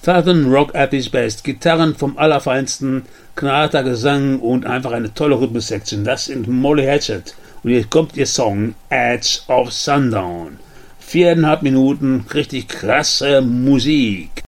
Southern Rock at its best. Gitarren vom Allerfeinsten, knallharter Gesang und einfach eine tolle Rhythmus-Section. Das sind Molly Hatchet. Und hier kommt ihr Song Edge of Sundown. 4,5 Minuten, richtig krasse Musik.